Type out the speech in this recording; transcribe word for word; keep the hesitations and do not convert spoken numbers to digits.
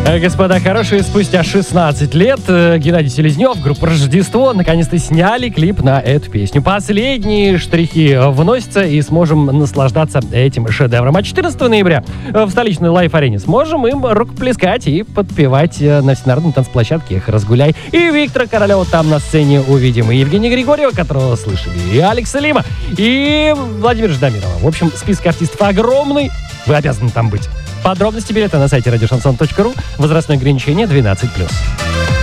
Господа хорошие, спустя шестнадцать лет Геннадий Селезнев, группа «Рождество» наконец-то сняли клип на эту песню. Последние штрихи вносятся, и сможем наслаждаться этим шедевром. А четырнадцатого ноября в столичной лайф-арене сможем им рукоплескать и подпевать на всенародной танцплощадке «Эх, разгуляй». И Виктора Королева там на сцене увидим, и Евгения Григорьева, которого слышали, и Алекса Лима, и Владимира Ждамирова. В общем, список артистов огромный, вы обязаны там быть. Подробности билета на сайте радиошансон точка ру. Возрастное ограничение двенадцать плюс.